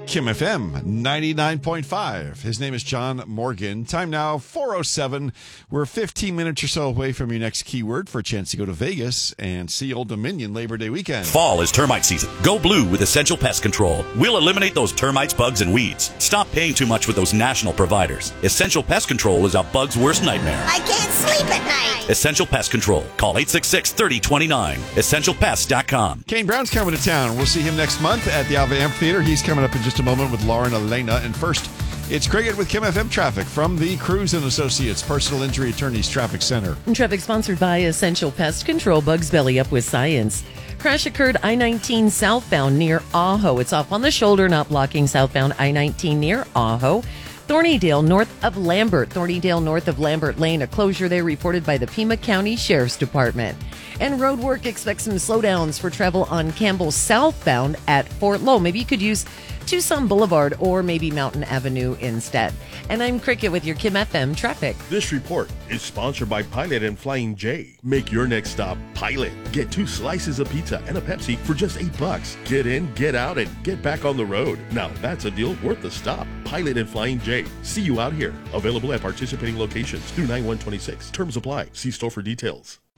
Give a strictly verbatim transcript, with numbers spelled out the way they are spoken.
Kim F M ninety-nine point five. His name is John Morgan. Time now, four oh seven. We're fifteen minutes or so away from your next keyword for a chance to go to Vegas and see Old Dominion Labor Day weekend. Fall is termite season. Go blue with Essential Pest Control. We'll eliminate those termites, bugs, and weeds. Stop paying too much with those national providers. Essential Pest Control is a bug's worst nightmare. I can't sleep at night. Essential Pest Control. Call eight six six, three oh two nine. essential pest dot com. Kane Brown's coming to town. We'll see him next month at the Alva Amphitheater. He's coming up in just a moment with Lauren Elena. And first, it's Cricket with Kim F M Traffic from the Cruz and Associates Personal Injury Attorneys Traffic Center. Traffic sponsored by Essential Pest Control. Bugs belly up with science. Crash occurred I nineteen southbound near Ajo. It's off on the shoulder, not blocking southbound I nineteen near Ajo. Thornydale north of Lambert. Thornydale north of Lambert Lane. A closure there reported by the Pima County Sheriff's Department. And road work, expect some slowdowns for travel on Campbell southbound at Fort Lowe. Maybe you could use Tucson Boulevard or maybe Mountain Avenue instead. And I'm Cricket with your Kim F M traffic. This report is sponsored by Pilot and Flying J. Make your next stop Pilot. Get two slices of pizza and a Pepsi for just eight bucks. Get in, get out, and get back on the road. Now that's a deal worth the stop. Pilot and Flying J. See you out here. Available at participating locations through nine one twenty-six. Terms apply. See store for details.